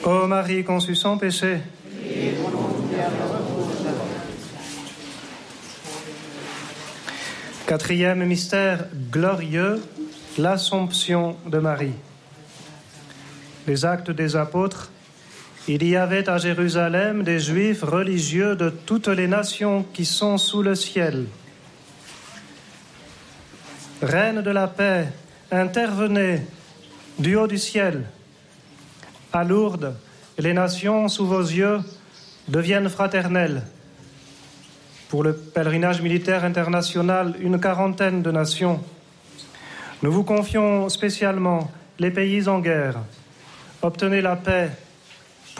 Ô Marie conçue sans péché, quatrième mystère glorieux, l'Assomption de Marie. Les Actes des Apôtres. Il y avait à Jérusalem des Juifs religieux de toutes les nations qui sont sous le ciel. Reine de la paix, intervenez du haut du ciel. À Lourdes, les nations sous vos yeux deviennent fraternelles. Pour le pèlerinage militaire international, une quarantaine de nations. Nous vous confions spécialement les pays en guerre. Obtenez la paix